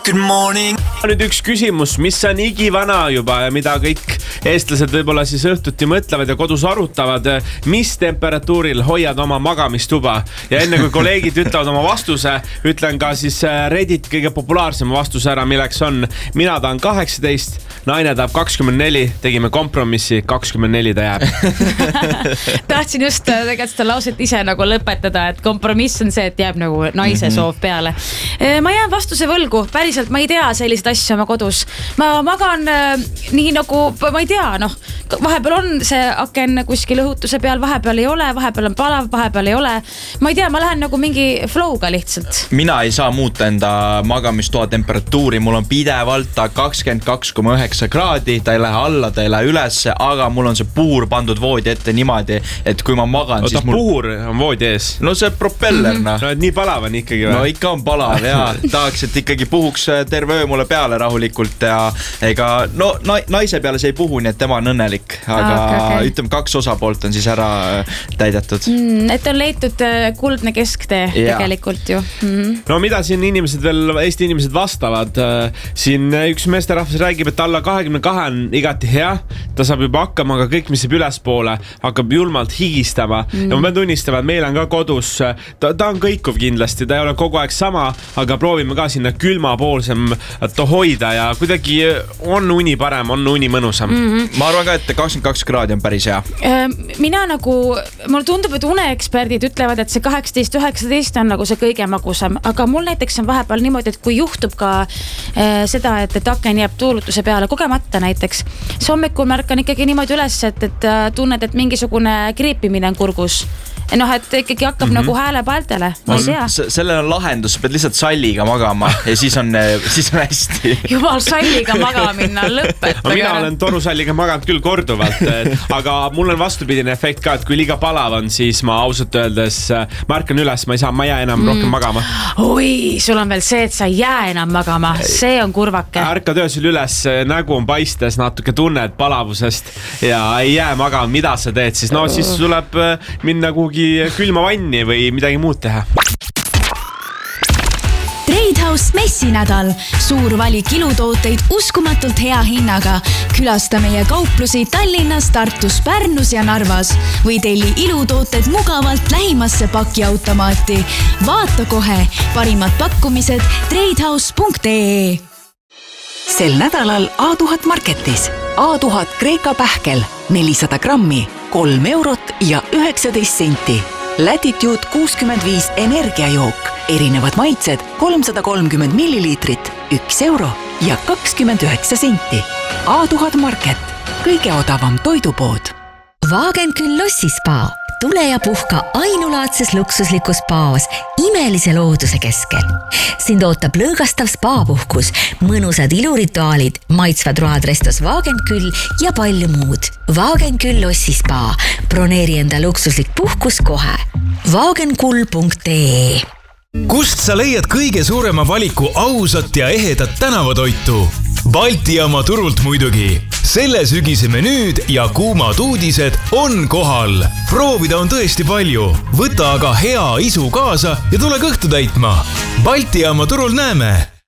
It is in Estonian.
Good morning. Nüüd üks küsimus, mis on igivana juba ja mida kõik eestlased võib-olla siis õhtuti mõtlevad ja kodus arutavad, mis temperatuuril hoiad oma magamistuba. Ja enne kui kolleegid ütlevad oma vastuse, ütlen ka siis Reddit kõige populaarsema vastuse ära, milleks on mina tahan 18, naine tahab 24, tegime kompromissi, 24 ta jääb. Tahtsin just tegelikult seda lauset ise nagu lõpetada, et kompromiss on see, et jääb nagu naise soov peale. Ma jään vastuse võlgu, päriselt ma ei tea sellised asju oma kodus. Ma magan nii nagu, ma ei tea, vahepeal on see aken kuskil õhutuse peal, vahepeal ei ole, vahepeal on palav, vahepeal ei ole. Ma ei tea, ma lähen nagu mingi flowga lihtsalt. Mina ei saa muuta enda magamistoa temperatuuri, mul on pidevalt 22,9 kraadi, ta ei lähe alla, ta ei lähe ülesse, aga mul on see puur pandud voodi ette niimoodi, et kui ma magan, siis mul... puur on voodi ees? No see propeller, No et nii palav on ikkagi või? No ikka on palav, jaa. Tahaks, et ikkagi puhuks terve öö mulle peale rahulikult ja ega naise peale see ei puhu, nii et tema on õnnelik, aga ütleme 2 osapoolt on siis ära täidetud. Et on leitud kuldne kesktee tegelikult ju. No mida siin inimesed veel, Eesti inimesed vastavad? Siin üks meesterahvas räägib, et alla 22 on igati hea, ta saab juba hakkama, aga kõik, mis jääb ülespoole, hakkab julmalt higistama. Ja ma pean tunnistama, et meil on ka kodus, ta on kõikuv kindlasti, ta ei ole kogu aeg sama, aga proovime ka sinna külmapoolsem hoida ja kuidagi on uni parem, on uni mõnusam. Ma arvan ka, et 22 kraadi on päris hea. Mina nagu, mulle tundub, et uneeksperdid ütlevad, et see 18-19 on nagu see kõige magusam, aga mul näiteks on vahepeal niimoodi, et kui juhtub ka seda, et aken jääb tuulutuse peale kogemata näiteks, siis hommikul märkan ikkagi niimoodi üles, et tunned, et mingisugune kriipimine on kurgus. Et ikkagi hakkab nagu hääle paltele, ma ei tea. Sellel on lahendus, pead lihtsalt salliga magama ja siis on hästi. Jumal, salliga magamine, lõpetage. Mina olen torusalliga maganud küll korduvalt, aga mul on vastupidine efekt ka, et kui liiga palav on, siis ma ausalt öeldes märkan üles, ma ei jää enam rohkem magama. Oi, sul on veel see, et sa ei jää enam magama, see on kurvake. Ärkad öösel üles, nägu on paistes, natuke tunned palavusest ja ei jää magama, mida sa teed, siis siis tuleb minna kuhugi külma vanni või midagi muud teha. Tradehouse messinädal. Suur valik ilutooteid uskumatult hea hinnaga. Külasta meie kauplusi Tallinnas, Tartus, Pärnus ja Narvas. Või telli ilutooted mugavalt lähimasse pakiautomaati. Vaata kohe. Parimad pakkumised tradehouse.ee. Sel nädalal A1000 Marketis. A1000 Kreeka pähkel 400 grammi, 3 eurot ja 19 senti. Latitude 65 energiajook. Erinevad maitsed 330 milliliitrit, 1 euro ja 29 senti. A1000 Market. Kõige odavam toidupood. Wagenküll Lossispa. Tule ja puhka ainulaadses luksuslikus spaas imelise looduse keskel. Sind ootab lõõgastav spaapuhkus, mõnusad ilurituaalid, maitsvad road restos Wagenküll ja palju muud. Wagenküll Lossispa. Broneeri enda luksuslik puhkus kohe. Wagenküll.ee. Kust sa leiad kõige suurema valiku ausat ja ehedat tänavatoitu? Balti jaama turult muidugi. Selle sügise menüüd ja kuumad uudised on kohal. Proovida on tõesti palju. Võta aga hea isu kaasa ja tule kõhtu täitma. Balti jaama turul näeme.